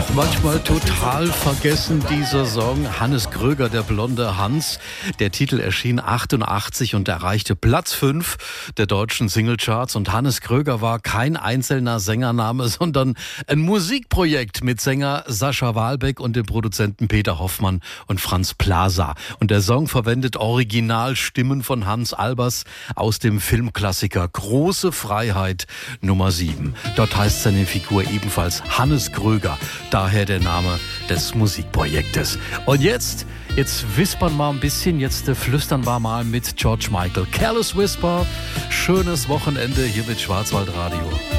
Manchmal total vergessen, dieser Song. Hannes Gröger, der blonde Hans. Der Titel erschien 88 und erreichte Platz 5 der deutschen Singlecharts. Und Hannes Gröger war kein einzelner Sängername, sondern ein Musikprojekt mit Sänger Sascha Wahlbeck und dem Produzenten Peter Hoffmann und Franz Plaza. Und der Song verwendet Originalstimmen von Hans Albers aus dem Filmklassiker Große Freiheit Nummer 7. Dort heißt seine Figur ebenfalls Hannes Gröger. Daher der Name des Musikprojektes. Und jetzt wispern wir ein bisschen, jetzt flüstern wir mal mit George Michael. Careless Whisper, schönes Wochenende hier mit Schwarzwaldradio.